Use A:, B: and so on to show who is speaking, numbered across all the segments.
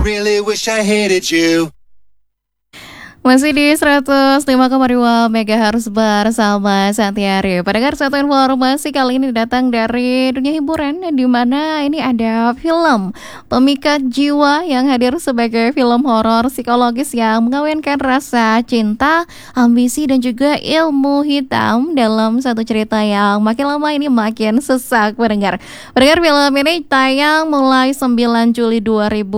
A: really wish I hated you.
B: Masih di 105,2 MHz bersama Santiari. Pendengar, satu informasi kali ini datang dari dunia hiburan, di mana ini ada film Pemikat Jiwa yang hadir sebagai film horor psikologis yang mengawinkan rasa cinta, ambisi dan juga ilmu hitam dalam satu cerita yang makin lama ini makin sesak. Pendengar, film ini tayang mulai 9 Juli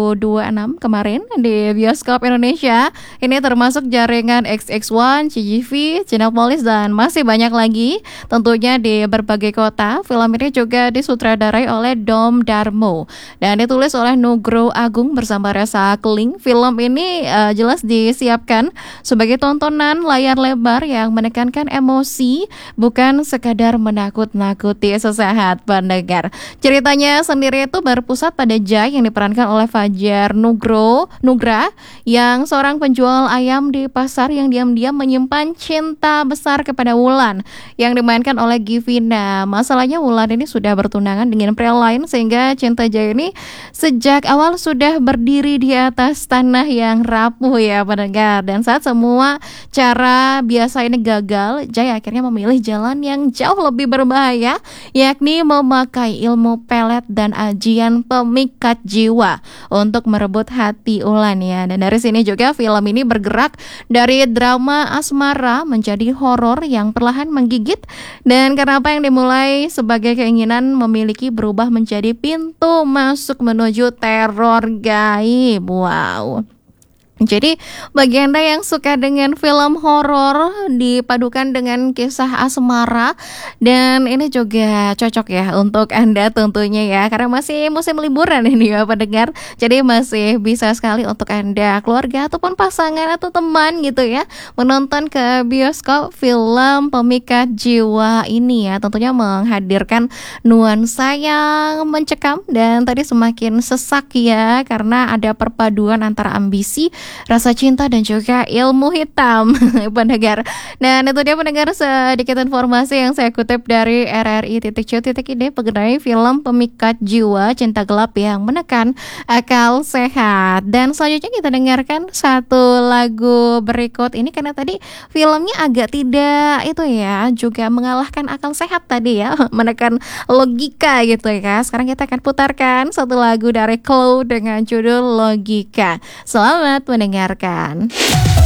B: 2026 kemarin di bioskop Indonesia. Ini termasuk jaringan XX1, CGV, Cinepolis, dan masih banyak lagi tentunya di berbagai kota. Film ini juga disutradarai oleh Dom Darmo dan ditulis oleh Nugroho Agung bersama Reza Keling. Film ini jelas disiapkan sebagai tontonan layar lebar yang menekankan emosi, bukan sekadar menakut-nakuti sesaat. Pendengar, ceritanya sendiri itu berpusat pada Jai yang diperankan oleh Fajar Nugra yang seorang penjual ayam di pasar yang diam-diam menyimpan cinta besar kepada Wulan yang dimainkan oleh Givina. Masalahnya Wulan ini sudah bertunangan dengan pria lain sehingga cinta Jai ini sejak awal sudah berdiri di atas tanah yang rapuh ya pendengar. Dan saat semua cara biasa ini gagal, Jai akhirnya memilih jalan yang jauh lebih berbahaya, yakni memakai ilmu pelet dan ajian pemikat jiwa untuk merebut hati Wulan ya. Dan dari sini juga film ini bergerak dari drama asmara menjadi horor yang perlahan menggigit, dan karena apa yang dimulai sebagai keinginan memiliki berubah menjadi pintu masuk menuju teror gaib. Wow. Jadi bagi Anda yang suka dengan film horor dipadukan dengan kisah asmara, dan ini juga cocok ya untuk Anda tentunya ya, karena masih musim liburan ini ya pendengar. Jadi masih bisa sekali untuk Anda, keluarga ataupun pasangan atau teman gitu ya, menonton ke bioskop film Pemikat Jiwa ini ya. Tentunya menghadirkan nuansa yang mencekam dan tadi semakin sesak ya, karena ada perpaduan antara ambisi, rasa cinta dan juga ilmu hitam pendengar. Dan itu dia pendengar sedikit informasi yang saya kutip dari RRI.co.id mengenai film Pemikat Jiwa Cinta Gelap yang menekan akal sehat. Dan selanjutnya kita dengarkan satu lagu berikut ini, karena tadi filmnya agak tidak itu ya, juga mengalahkan akal sehat tadi ya, menekan logika gitu ya. Sekarang kita akan putarkan satu lagu dari Chloe dengan judul Logika. Selamat mendengarkan.